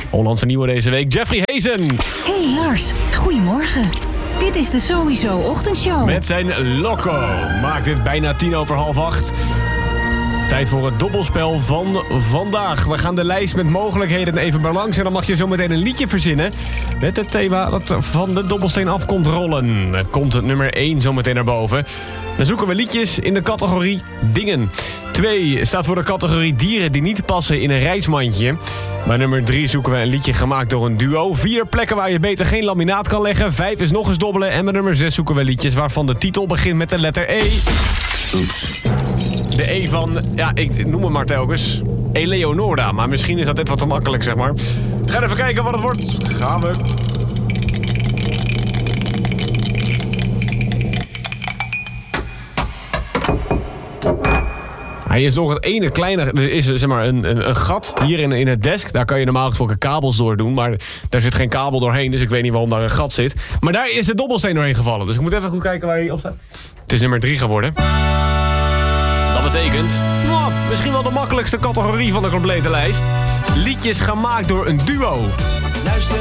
Hollandse nieuwe deze week, Jeffrey Hazen. Hey Lars, goedemorgen. Dit is de Sowieso Ochtendshow. Met zijn Loco maakt dit bijna 7:50. Tijd voor het dobbelspel van vandaag. We gaan de lijst met mogelijkheden even belangs. En dan mag je zo meteen een liedje verzinnen met het thema dat van de dobbelsteen af komt rollen. Dan komt het nummer 1 zo meteen naar boven. Dan zoeken we liedjes in de categorie dingen. 2 staat voor de categorie dieren die niet passen in een reismandje. Bij nummer 3 zoeken we een liedje gemaakt door een duo. 4 plekken waar je beter geen laminaat kan leggen. 5 is nog eens dobbelen. En bij nummer 6 zoeken we liedjes waarvan de titel begint met de letter E. Oeps. De E van, ja, ik noem hem maar telkens, Eleonora. Maar misschien is dat net wat te makkelijk, zeg maar. Ga even kijken wat het wordt. Gaan we. Hij is nog het ene kleine. Er is zeg maar een gat hier in het desk. Daar kan je normaal gesproken kabels door doen. Maar daar zit geen kabel doorheen. Dus ik weet niet waarom daar een gat zit. Maar daar is de dobbelsteen doorheen gevallen. Dus ik moet even goed kijken waar hij op staat. Het is nummer 3 geworden. Dat betekent, misschien wel de makkelijkste categorie van de complete lijst. Liedjes gemaakt door een duo.